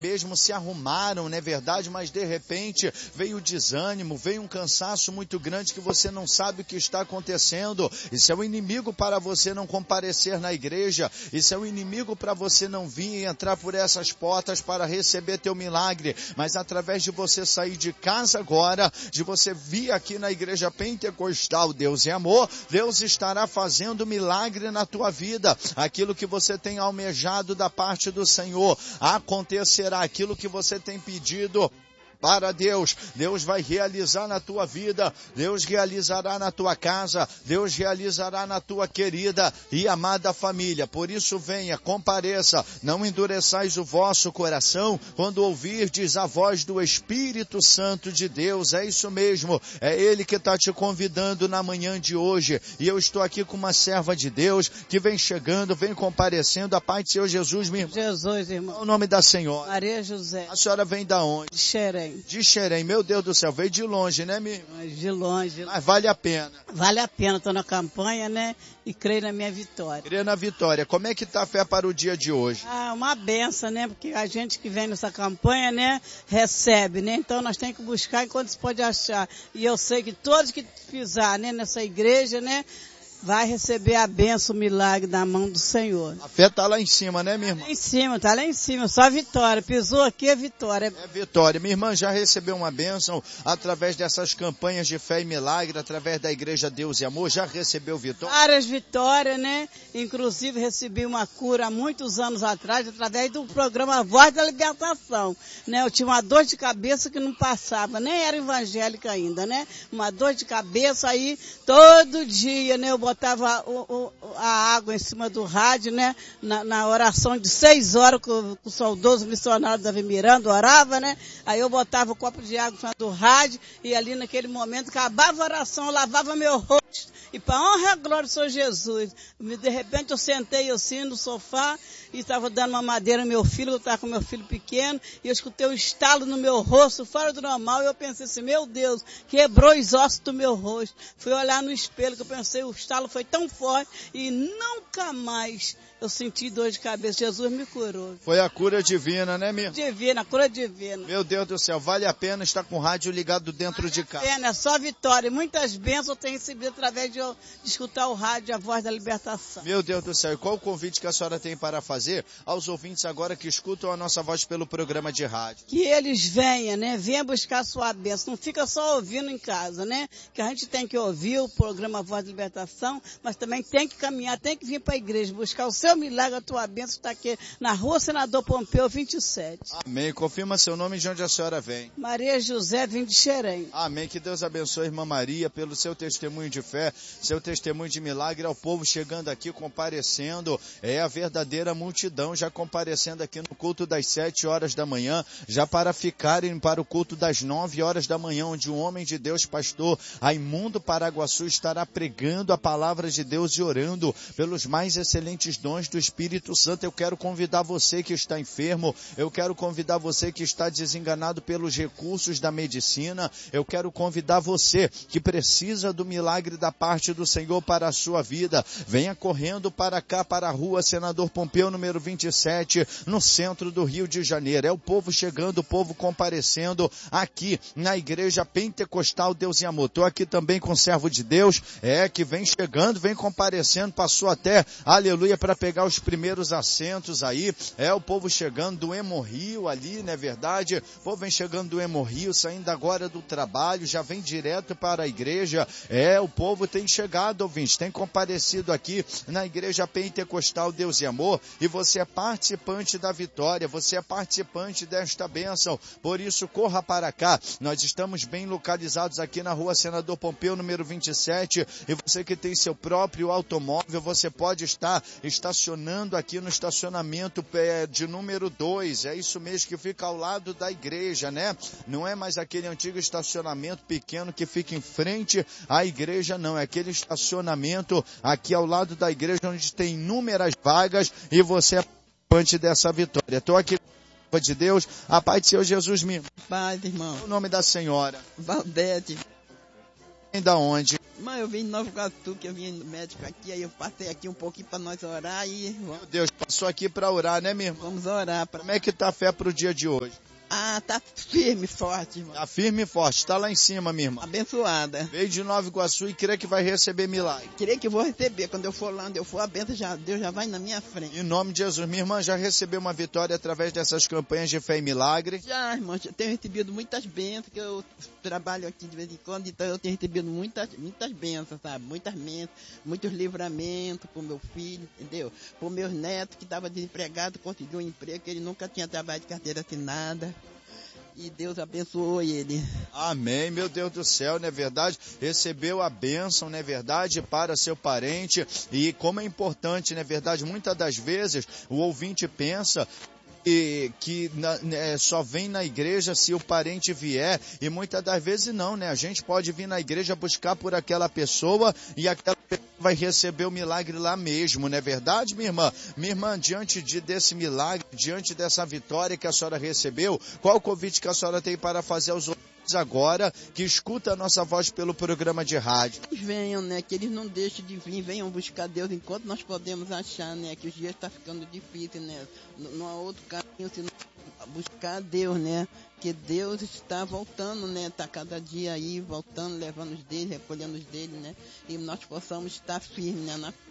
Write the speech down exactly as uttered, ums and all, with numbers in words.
mesmo se arrumaram, não é verdade? Mas de repente veio o desânimo, veio um cansaço muito grande que você não sabe o que está acontecendo. Isso é o inimigo para você não comparecer na igreja. Isso é o inimigo para você não vir e entrar por essas portas para receber teu milagre. Mas através de você sair de casa agora, de você vir aqui na igreja pentecostal, Deus é amor, Deus estará fazendo milagre na tua vida. Aquilo que você tem almejado da parte do Senhor acontecerá. Aquilo que você tem pedido para Deus, Deus vai realizar na tua vida, Deus realizará na tua casa, Deus realizará na tua querida e amada família. Por isso venha, compareça, não endureçais o vosso coração quando ouvirdes a voz do Espírito Santo de Deus. É isso mesmo, é Ele que está te convidando na manhã de hoje, e eu estou aqui com uma serva de Deus que vem chegando, vem comparecendo. A paz de Senhor Jesus, minha irmã. Jesus, irmão. Qual o nome da senhora? Maria José. A senhora vem da onde? De Xerém. De Xerém, meu Deus do céu, veio de longe, né, minha? De longe. Mas vale a pena. Vale a pena, estou na campanha, né, e creio na minha vitória. Creio na vitória. Como é que está a fé para o dia de hoje? Ah, uma benção, né, porque a gente que vem nessa campanha, né, recebe, né, então nós temos que buscar enquanto se pode achar. E eu sei que todos que pisar, né, nessa igreja, né, vai receber a bênção, o milagre da mão do Senhor. A fé está lá em cima, né, minha irmã? Tá lá em cima, tá lá em cima, só vitória. Pisou aqui é vitória. É vitória. Minha irmã já recebeu uma bênção através dessas campanhas de fé e milagre, através da Igreja Deus e Amor, já recebeu vitória? Várias vitórias, né? Inclusive recebi uma cura há muitos anos atrás, através do programa Voz da Libertação, né? Eu tinha uma dor de cabeça que não passava, nem era evangélica ainda, né? Uma dor de cabeça aí, todo dia, né? Eu botava o, o, a água em cima do rádio, né, na, na oração de seis horas, que o, o saudoso missionário Davi Miranda orava, né, aí eu botava o copo de água em cima do rádio, e ali naquele momento, acabava a oração, eu lavava meu rosto, e para honra e glória do Senhor Jesus, de repente eu sentei assim no sofá, e estava dando uma madeira ao meu filho, eu estava com meu filho pequeno, e eu escutei um estalo no meu rosto, fora do normal, e eu pensei assim, meu Deus, quebrou os ossos do meu rosto. Fui olhar no espelho, que eu pensei, o estalo foi tão forte, e nunca mais eu senti dor de cabeça. Jesus me curou. Foi a cura divina, né, minha? Divina, a cura divina. Meu Deus do céu, vale a pena estar com o rádio ligado dentro vale de casa. Vale a pena, é só vitória. Muitas bênçãos eu tenho recebido através de, eu, de escutar o rádio, a Voz da Libertação. Meu Deus do céu, e qual o convite que a senhora tem para fazer aos ouvintes agora que escutam a nossa voz pelo programa de rádio? Que eles venham, né? Venham buscar a sua bênção. Não fica só ouvindo em casa, né? Que a gente tem que ouvir o programa Voz da Libertação, mas também tem que caminhar, tem que vir para a igreja, buscar o seu milagre, a tua bênção está aqui na Rua Senador Pompeu vinte e sete. Amém. Confirma seu nome e de onde a senhora vem. Maria José, vim de Xerém. Amém. Que Deus abençoe a irmã Maria pelo seu testemunho de fé, seu testemunho de milagre, ao povo chegando aqui, comparecendo. É a verdadeira multidão já comparecendo aqui no culto das sete horas da manhã, já para ficarem para o culto das nove horas da manhã, onde um homem de Deus, pastor Raimundo Paraguaçu, estará pregando a palavra de Deus e orando pelos mais excelentes dons do Espírito Santo. Eu quero convidar você que está enfermo, eu quero convidar você que está desenganado pelos recursos da medicina, eu quero convidar você que precisa do milagre da parte do Senhor para a sua vida. Venha correndo para cá, para a Rua Senador Pompeu, número vinte e sete, no centro do Rio de Janeiro. É o povo chegando, o povo comparecendo aqui na Igreja Pentecostal Deus e Amor. Estou aqui também com o servo de Deus, é, que vem chegando, vem comparecendo, passou até, aleluia, para pegar os primeiros assentos aí. É o povo chegando do Hemorrio ali, não é verdade? O povo vem chegando do Hemorrio, saindo agora do trabalho, já vem direto para a igreja. É, o povo tem chegado, ouvintes, tem comparecido aqui na Igreja Pentecostal Deus e Amor, e você é participante da vitória, você é participante desta bênção. Por isso, corra para cá. Nós estamos bem localizados aqui na Rua Senador Pompeu, número vinte e sete, e você que tem seu próprio automóvel, você pode estar estacionando aqui no estacionamento de número dois, é isso mesmo, que fica ao lado da igreja, né? Não é mais aquele antigo estacionamento pequeno que fica em frente à igreja, não, é aquele estacionamento aqui ao lado da igreja, onde tem inúmeras vagas, e você é participante dessa vitória. Estou aqui com a de Deus, a paz de Senhor Jesus, me. Paz, irmão. O nome da senhora? Valdete. Vem da onde? Irmã, eu vim de Nova Iguaçu, que eu vim no médico aqui, aí eu passei aqui um pouquinho para nós orar e... Meu Deus, passou aqui para orar, né, minha irmã? Vamos orar. Pra... Como é que tá a fé pro dia de hoje? Ah, tá firme, forte, irmão. Tá firme e forte, tá lá em cima, minha irmã. Abençoada. Veio de Nova Iguaçu e crê que vai receber milagre. Creio que vou receber. Quando eu for lá, onde eu for, a bênção já, Deus já vai na minha frente. Em nome de Jesus, minha irmã já recebeu uma vitória através dessas campanhas de fé e milagre? Já, irmão, eu tenho recebido muitas bênçãos, que eu trabalho aqui de vez em quando, então eu tenho recebido muitas, muitas bênçãos, sabe? Muitas bênçãos, muitos livramentos pro meu filho, entendeu? Pro meu neto, que estava desempregado, conseguiu um emprego, que ele nunca tinha trabalho de carteira assinada. E Deus abençoou ele. Amém, meu Deus do céu, não é verdade? Recebeu a bênção, não é verdade, para seu parente. E como é importante, não é verdade? Muitas das vezes o ouvinte pensa e que na, né, só vem na igreja se o parente vier, e muitas das vezes não, né? A gente pode vir na igreja buscar por aquela pessoa e aquela pessoa vai receber o milagre lá mesmo, não é verdade, minha irmã? Minha irmã, diante de, desse milagre, diante dessa vitória que a senhora recebeu, qual o convite que a senhora tem para fazer aos outros agora que escuta a nossa voz pelo programa de rádio? Venham, né? Que eles não deixem de vir, venham buscar Deus enquanto nós podemos achar, né? Que os dias estão ficando difíceis, né? Não, não há outro caminho senão buscar Deus, né? Que Deus está voltando, né? Está cada dia aí voltando, levando os dele, recolhendo os dele, né? E nós possamos estar firmes, né? Na